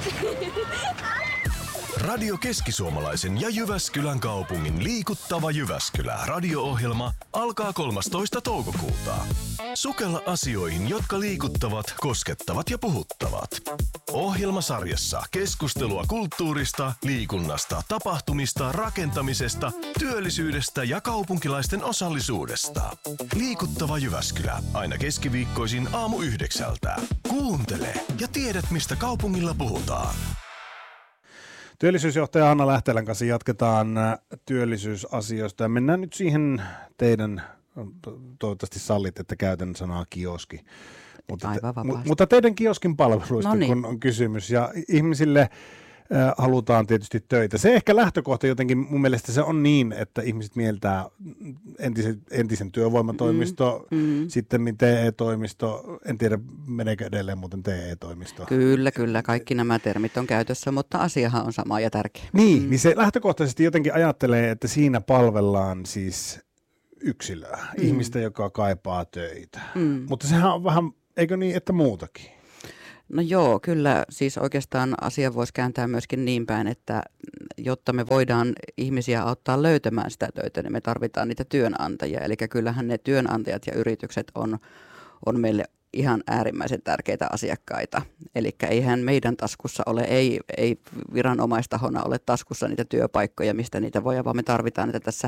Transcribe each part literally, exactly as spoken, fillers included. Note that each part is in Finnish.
Radio Keski-Suomalaisen ja Jyväskylän kaupungin liikuttava Jyväskylä radio-ohjelma alkaa kolmastoista toukokuuta. Sukella asioihin, jotka liikuttavat, koskettavat ja puhuttavat. Ohjelmasarjassa keskustelua kulttuurista, liikunnasta, tapahtumista, rakentamisesta, työllisyydestä ja kaupunkilaisten osallisuudesta. Liikuttava Jyväskylä aina keskiviikkoisin aamu yhdeksältä. Kuuntele ja tiedät, mistä kaupungilla puhutaan. Työllisyysjohtaja Hanna Lähteilän kanssa jatketaan työllisyysasioista ja mennään nyt siihen teidän, toivottavasti sallit, että käytän sanaa kioski, mutta, te, mutta teidän kioskin palveluista no niin. kun on kysymys ja ihmisille äh, halutaan tietysti töitä. Se ehkä lähtökohta jotenkin mun mielestä se on niin, että ihmiset mieltää entisen, entisen työvoimatoimisto, mm, mm. sitten T E-toimisto, en tiedä meneekö edelleen muuten T E-toimisto. Kyllä, kyllä, kaikki nämä termit on käytössä, mutta asiahan on sama ja tärkeä. Niin, mm. niin se lähtökohtaisesti jotenkin ajattelee, että siinä palvellaan siis yksilöä, mm. ihmistä, joka kaipaa töitä, mm. mutta sehän on vähän, eikö niin, että muutakin? No joo, kyllä siis oikeastaan asia voisi kääntää myöskin niin päin, että jotta me voidaan ihmisiä auttaa löytämään sitä töitä, niin me tarvitaan niitä työnantajia. Eli kyllähän ne työnantajat ja yritykset on, on meille ihan äärimmäisen tärkeitä asiakkaita. Eli eihän meidän taskussa ole, ei, ei viranomaistahona ole taskussa niitä työpaikkoja, mistä niitä voi, vaan me tarvitaan niitä tässä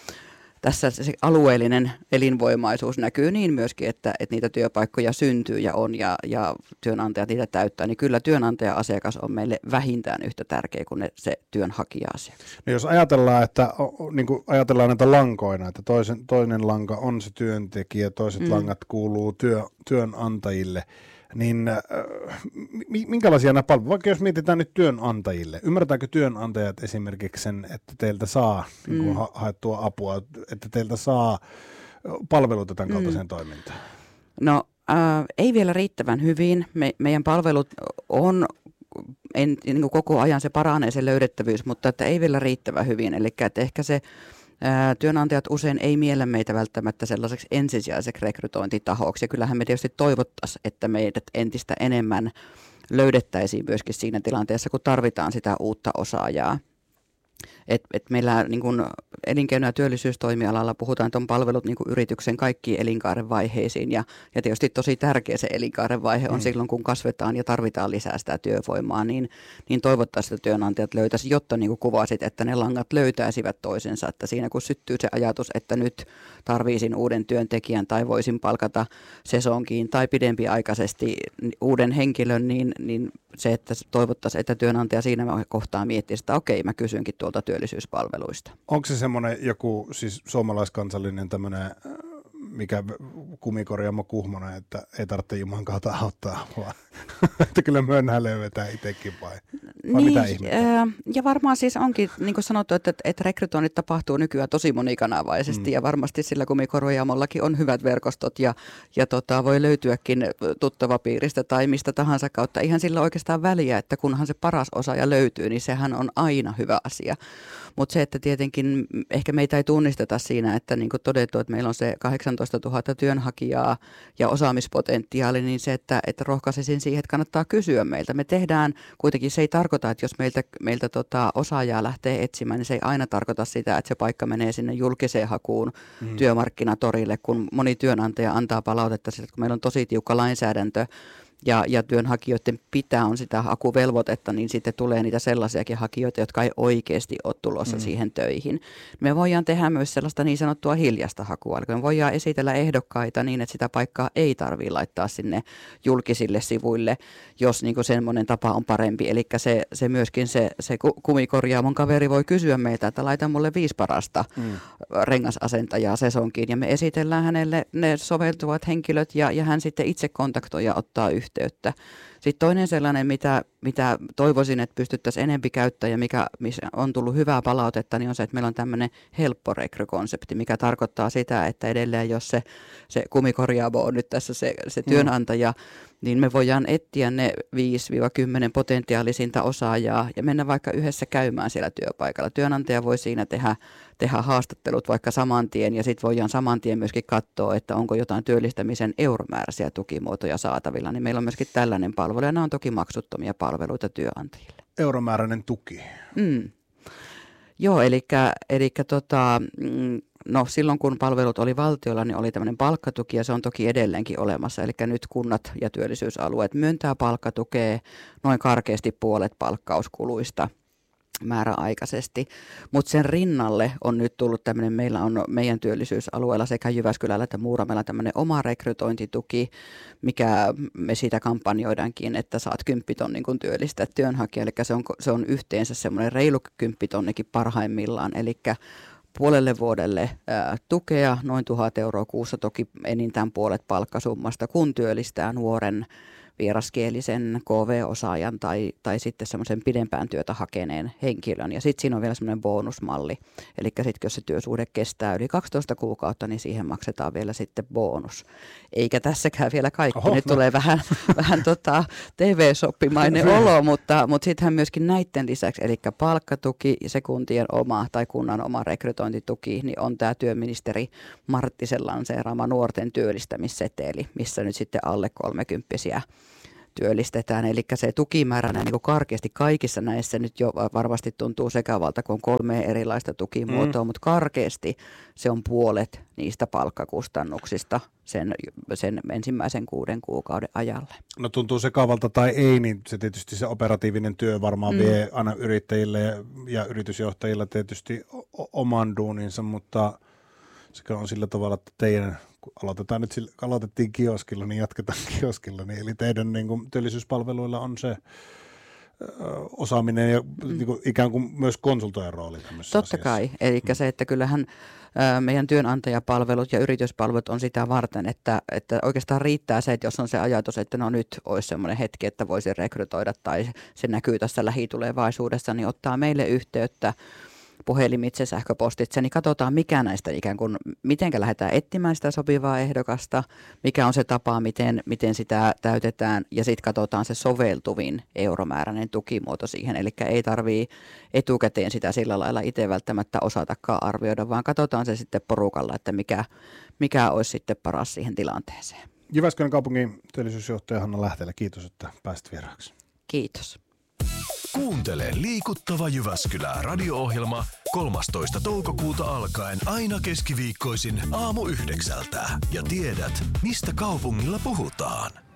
Tässä se alueellinen elinvoimaisuus näkyy niin myöskin, että, että niitä työpaikkoja syntyy ja on ja, ja työnantajat niitä täyttää. Niin kyllä työnantaja-asiakas on meille vähintään yhtä tärkeä kuin ne, se työnhakija-asiakas. No jos ajatellaan, että niin kuin ajatellaan näitä lankoina, että toisen, toinen lanka on se työntekijä, toiset mm. langat kuuluu työ, työnantajille, niin äh, minkälaisia nämä palvelut, vaikka jos mietitään nyt työnantajille, ymmärtääkö työnantajat esimerkiksi sen, että teiltä saa mm. niin kuin ha- haettua apua, että teiltä saa palveluita tämän kaltaiseen mm. toimintaan? No äh, ei vielä riittävän hyvin. Me, meidän palvelut on, en, niin kuin koko ajan se paranee se löydettävyys, mutta että ei vielä riittävän hyvin, eli että ehkä se työnantajat usein ei miellä meitä välttämättä sellaiseksi ensisijaiseksi rekrytointitahoksi. Ja kyllähän me tietysti toivottaisiin, että meidät entistä enemmän löydettäisiin myöskin siinä tilanteessa, kun tarvitaan sitä uutta osaajaa. Et, et meillä niin kun elinkeino- ja työllisyystoimialalla puhutaan, että on palvelut niin kun yrityksen kaikkiin elinkaaren vaiheisiin ja, ja tietysti tosi tärkeä se elinkaaren vaihe on mm. silloin, kun kasvetaan ja tarvitaan lisää sitä työvoimaa, niin, niin toivottavasti työnantajat löytäisi, jotta niin kuin kuvasit, että ne langat löytäisivät toisensa, että siinä kun syttyy se ajatus, että nyt tarviisin uuden työntekijän tai voisin palkata sesonkiin tai pidempiaikaisesti uuden henkilön, niin, niin se, että toivottaisiin, että työnantaja siinä kohtaa miettii sitä, okei, mä kysynkin tuolta työllisyyspalveluista. Onko se semmoinen joku siis suomalaiskansallinen tämmöinen, mikä kumikorjaamo Kuhmonen, että ei tarvitse Jumalan kautta auttaa, vaan että kyllä myönnään löydetään itsekin vai, vai niin, mitä ihmettä? Ää, ja varmaan siis onkin, niin kuin sanottu, että, että rekrytoinnit tapahtuu nykyään tosi monikanavaisesti mm. ja varmasti sillä kumikorjaamollakin on hyvät verkostot ja, ja tota, voi löytyäkin tuttavapiiristä tai mistä tahansa kautta. Ihan sillä oikeastaan väliä, että kunhan se paras osaaja löytyy, niin sehän on aina hyvä asia. Mutta se, että tietenkin ehkä meitä ei tunnisteta siinä, että niin kuin todettu, että meillä on se kahdeksantoistatuhatta työnhakijaa ja osaamispotentiaali, niin se, että, että rohkaisisin siihen, että kannattaa kysyä meiltä. Me tehdään, kuitenkin se ei tarkoita, että jos meiltä, meiltä tota osaajaa lähtee etsimään, niin se ei aina tarkoita sitä, että se paikka menee sinne julkiseen hakuun mm. työmarkkinatorille, kun moni työnantaja antaa palautetta siitä, kun meillä on tosi tiukka lainsäädäntö, Ja, ja työnhakijoiden pitää on sitä hakuvelvoitetta, niin sitten tulee niitä sellaisiakin hakijoita, jotka ei oikeasti ole tulossa mm. siihen töihin. Me voidaan tehdä myös sellaista niin sanottua hiljasta hakua, eli me voidaan esitellä ehdokkaita niin, että sitä paikkaa ei tarvitse laittaa sinne julkisille sivuille, jos niin kuin semmoinen tapa on parempi. Eli se, se myöskin se, se kumikorjaamon kaveri voi kysyä meitä, että laita mulle viisi parasta mm. rengasasentajaa sesonkiin, ja me esitellään hänelle ne soveltuvat henkilöt, ja, ja hän sitten itse kontaktoi ja ottaa yhteyttä. Sitten toinen sellainen, mitä, mitä toivoisin, että pystyttäisiin enempi käyttämään ja mikä, missä on tullut hyvää palautetta, niin on se, että meillä on tämmöinen helppo rekrykonsepti, mikä tarkoittaa sitä, että edelleen jos se, se kumikorjaamo on nyt tässä se, se työnantaja, mm. niin me voidaan etsiä ne viisi kymmenen potentiaalisinta osaajaa ja mennä vaikka yhdessä käymään siellä työpaikalla. Työnantaja voi siinä tehdä, tehdä haastattelut vaikka saman tien ja sitten voidaan saman tien myöskin katsoa, että onko jotain työllistämisen euromääräisiä tukimuotoja saatavilla. Niin meillä on myöskin tällainen palvelu ja nämä on toki maksuttomia palveluita työnantajille. Euromääräinen tuki. Mm. Joo, eli, eli tota, no, silloin kun palvelut oli valtiolla, niin oli tämmöinen palkkatuki ja se on toki edelleenkin olemassa. Eli nyt kunnat ja työllisyysalueet myöntää palkkatukea noin karkeasti puolet palkkauskuluista määräaikaisesti, mutta sen rinnalle on nyt tullut tämmöinen, meillä on meidän työllisyysalueella sekä Jyväskylällä että Muuramella tämmöinen oma rekrytointituki, mikä me siitä kampanjoidaankin, että saat kymppitonnin kun työllistää työnhakija, eli se on, se on yhteensä semmoinen reilu kymppitonnikin parhaimmillaan, eli puolelle vuodelle ää, tukea, noin tuhat euroa kuussa, toki enintään puolet palkkasummasta, kun työllistää nuoren vieraskielisen K V-osaajan tai, tai sitten semmoisen pidempään työtä hakeneen henkilön. Ja sitten siinä on vielä semmoinen bonusmalli. Eli sitten jos se työsuhde kestää yli kaksitoista kuukautta, niin siihen maksetaan vielä sitten bonus. Eikä tässäkään vielä kaikki. Oho, Nyt no. tulee vähän, vähän tota T V-soppimainen olo, mutta, mutta sittenhän myöskin näiden lisäksi, eli palkkatuki, se kuntien oma tai kunnan oma rekrytointituki, niin on tämä työministeri Marttisen lanseeraama nuorten työllistämisseteli, missä nyt sitten alle kolmekymppisiä työllistetään, eli se tukimääränä niin karkeasti kaikissa näissä nyt jo varmasti tuntuu sekavalta, kun on kolme erilaista tukimuotoa, mm. mutta karkeasti se on puolet niistä palkkakustannuksista sen, sen ensimmäisen kuuden kuukauden ajalle. No tuntuu sekavalta tai ei, niin se tietysti se operatiivinen työ varmaan mm. vie aina yrittäjille ja, ja yritysjohtajilla tietysti o- oman duuninsa, mutta sekä on sillä tavalla, että teidän kun aloitetaan nyt, aloitettiin kioskilla, niin jatketaan kioskilla, niin eli teidän niin kuin, työllisyyspalveluilla on se ö, osaaminen ja mm. niin kuin, ikään kuin myös konsultoijan rooli tämmöisessä Totta asiassa. Kai, eli mm. se, että kyllähän ö, meidän työnantajapalvelut ja yrityspalvelut on sitä varten, että, että oikeastaan riittää se, että jos on se ajatus, että no nyt olisi semmoinen hetki, että voisi rekrytoida tai se näkyy tässä lähitulevaisuudessa, niin ottaa meille yhteyttä puhelimitse, sähköpostitse, niin katsotaan mikä näistä ikään kuin, mitenkä lähdetään etsimään sitä sopivaa ehdokasta, mikä on se tapa, miten, miten sitä täytetään, ja sitten katsotaan se soveltuvin euromääräinen tukimuoto siihen, eli ei tarvitse etukäteen sitä sillä lailla itse välttämättä osatakaan arvioida, vaan katsotaan se sitten porukalla, että mikä, mikä olisi sitten paras siihen tilanteeseen. Jyväskylän kaupungin työllisyysjohtaja Hanna Lähtelä, kiitos, että pääsit vieraaksi. Kiitos. Kuuntele Liikuttava Jyväskylä radio-ohjelma kolmastoista toukokuuta alkaen aina keskiviikkoisin aamu yhdeksältä. Ja tiedät, mistä kaupungilla puhutaan.